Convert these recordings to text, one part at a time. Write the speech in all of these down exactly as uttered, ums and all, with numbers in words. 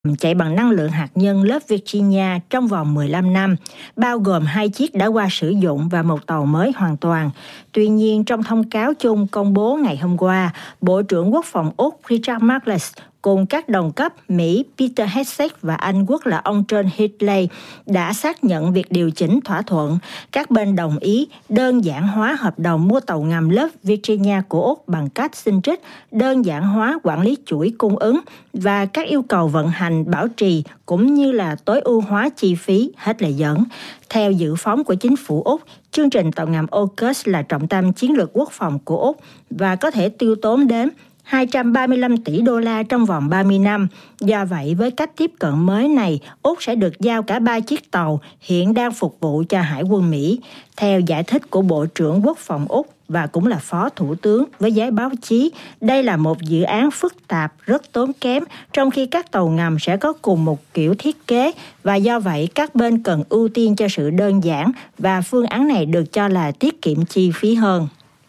chạy bằng năng lượng hạt nhân lớp Virginia trong vòng mười lăm năm, bao gồm hai chiếc đã qua sử dụng và một tàu mới hoàn toàn. Tuy nhiên, trong thông cáo chung công bố ngày hôm qua, Bộ trưởng Quốc phòng Úc Richard Marles cùng các đồng cấp Mỹ Peter Hegseth và Anh Quốc là ông John Healey đã xác nhận việc điều chỉnh thỏa thuận. Các bên đồng ý đơn giản hóa hợp đồng mua tàu ngầm lớp Virginia của Úc bằng cách xin trích, đơn giản hóa quản lý chuỗi cung ứng và các yêu cầu vận hành bảo trì cũng như là tối ưu hóa chi phí, hết lời dẫn. Theo dự phóng của chính phủ Úc, chương trình tàu ngầm AUKUS là trọng tâm chiến lược quốc phòng của Úc và có thể tiêu tốn đến hai trăm ba mươi lăm tỷ đô la trong vòng ba mươi năm. Do vậy, với cách tiếp cận mới này, Úc sẽ được giao cả ba chiếc tàu hiện đang phục vụ cho Hải quân Mỹ. Theo giải thích của Bộ trưởng Quốc phòng Úc và cũng là Phó Thủ tướng với giới báo chí, đây là một dự án phức tạp, rất tốn kém, trong khi các tàu ngầm sẽ có cùng một kiểu thiết kế và do vậy các bên cần ưu tiên cho sự đơn giản và phương án này được cho là tiết kiệm chi phí hơn.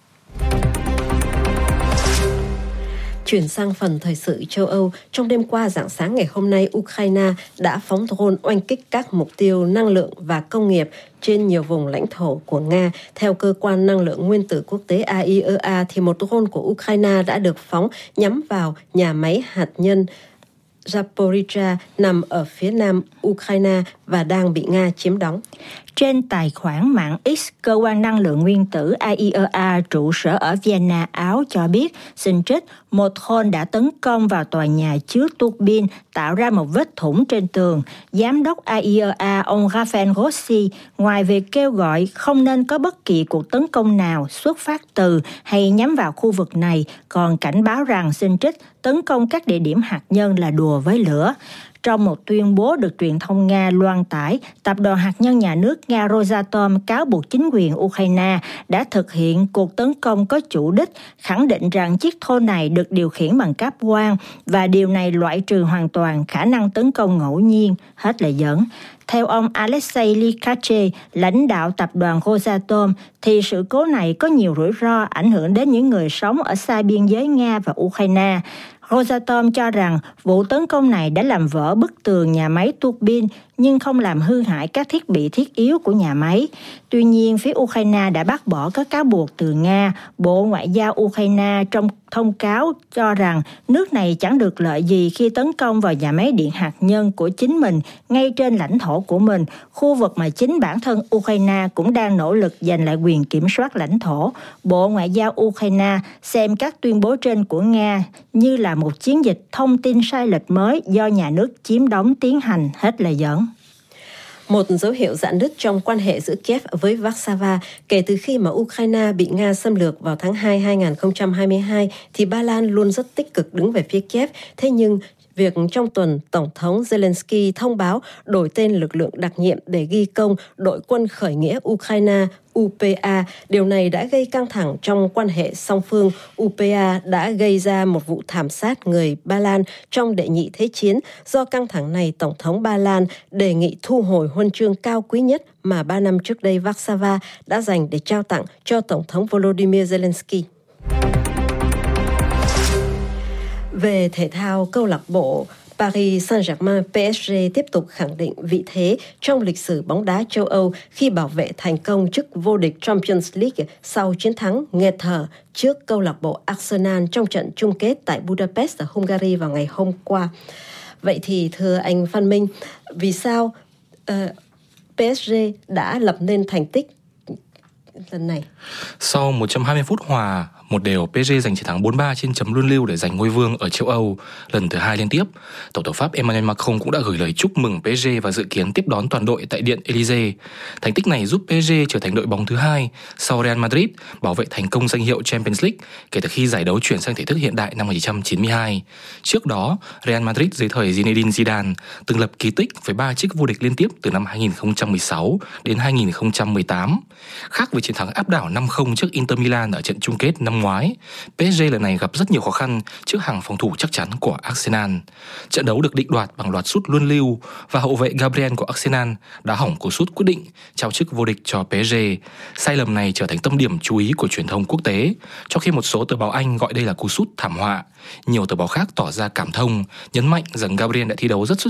Chuyển sang phần thời sự châu Âu, trong đêm qua rạng sáng ngày hôm nay, Ukraine đã phóng drone oanh kích các mục tiêu năng lượng và công nghiệp trên nhiều vùng lãnh thổ của Nga. Theo cơ quan năng lượng nguyên tử quốc tế a i e a, thì một drone của Ukraine đã được phóng nhắm vào nhà máy hạt nhân Zaporizhzhia nằm ở phía nam Ukraine và đang bị Nga chiếm đóng. Trên tài khoản mạng X, cơ quan năng lượng nguyên tử a i e a trụ sở ở Vienna, Áo cho biết xin trích một drone đã tấn công vào tòa nhà chứa tuô bin, tạo ra một vết thủng trên tường. Giám đốc a i e a ông Rafael Grossi, ngoài việc kêu gọi không nên có bất kỳ cuộc tấn công nào xuất phát từ hay nhắm vào khu vực này, còn cảnh báo rằng xin trích tấn công các địa điểm hạt nhân là đùa với lửa. Trong một tuyên bố được truyền thông Nga loan tải, Tập đoàn Hạt nhân Nhà nước Nga Rosatom cáo buộc chính quyền Ukraine đã thực hiện cuộc tấn công có chủ đích, khẳng định rằng chiếc drone này được điều khiển bằng cáp quang và điều này loại trừ hoàn toàn khả năng tấn công ngẫu nhiên, hết lời dẫn. Theo ông Alexei Likache, lãnh đạo tập đoàn Rosatom, thì sự cố này có nhiều rủi ro ảnh hưởng đến những người sống ở xa biên giới Nga và Ukraine. Rosatom cho rằng vụ tấn công này đã làm vỡ bức tường nhà máy tuô bin nhưng không làm hư hại các thiết bị thiết yếu của nhà máy. Tuy nhiên, phía Ukraine đã bác bỏ các cáo buộc từ Nga. Bộ Ngoại giao Ukraine trong thông cáo cho rằng nước này chẳng được lợi gì khi tấn công vào nhà máy điện hạt nhân của chính mình ngay trên lãnh thổ của mình, khu vực mà chính bản thân Ukraine cũng đang nỗ lực giành lại quyền kiểm soát lãnh thổ. Bộ Ngoại giao Ukraine xem các tuyên bố trên của Nga như là một chiến dịch thông tin sai lệch mới do nhà nước chiếm đóng tiến hành, hết lời dẫn. Một dấu hiệu rạn nứt trong quan hệ giữa Kiev với Warsaw kể từ khi mà Ukraine bị Nga xâm lược vào tháng hai năm hai nghìn không trăm hai mươi hai, thì Ba Lan luôn rất tích cực đứng về phía Kiev. Thế nhưng việc trong tuần Tổng thống Zelensky thông báo đổi tên lực lượng đặc nhiệm để ghi công đội quân khởi nghĩa Ukraine u pê a, điều này đã gây căng thẳng trong quan hệ song phương. u pê a đã gây ra một vụ thảm sát người Ba Lan trong đệ nhị thế chiến. Do căng thẳng này, Tổng thống Ba Lan đề nghị thu hồi huân chương cao quý nhất mà ba năm trước đây Warsaw đã dành để trao tặng cho Tổng thống Volodymyr Zelensky. Về thể thao, câu lạc bộ Paris Saint-Germain pê ét giê tiếp tục khẳng định vị thế trong lịch sử bóng đá châu Âu khi bảo vệ thành công chức vô địch Champions League sau chiến thắng nghẹt thở trước câu lạc bộ Arsenal trong trận chung kết tại Budapest ở Hungary vào ngày hôm qua. Vậy thì thưa anh Phan Minh, vì sao uh, pê ét giê đã lập nên thành tích lần này? Sau một trăm hai mươi phút hòa một đều, pê ét giê giành chiến thắng bốn ba trên chấm luân lưu để giành ngôi vương ở châu Âu lần thứ hai liên tiếp. Tổng thống Pháp Emmanuel Macron cũng đã gửi lời chúc mừng pê ét giê và dự kiến tiếp đón toàn đội tại Điện Élysée. Thành tích này giúp pê ét giê trở thành đội bóng thứ hai sau Real Madrid bảo vệ thành công danh hiệu Champions League kể từ khi giải đấu chuyển sang thể thức hiện đại năm một nghìn chín trăm chín mươi hai. Trước đó, Real Madrid dưới thời Zinedine Zidane từng lập kỳ tích với ba chức vô địch liên tiếp từ năm hai nghìn không trăm mười sáu đến hai nghìn không trăm mười tám. Khác với chiến thắng áp đảo năm không trước Inter Milan ở trận chung kết năm ngoái, pê ét giê lần này gặp rất nhiều khó khăn trước hàng phòng thủ chắc chắn của Arsenal. Trận đấu được định đoạt bằng loạt sút luân lưu và hậu vệ Gabriel của Arsenal đã hỏng cú sút quyết định trao chức vô địch cho pê ét giê. Sai lầm này trở thành tâm điểm chú ý của truyền thông quốc tế, trong khi một số tờ báo Anh gọi đây là cú sút thảm họa. Nhiều tờ báo khác tỏ ra cảm thông, nhấn mạnh rằng Gabriel đã thi đấu rất xuất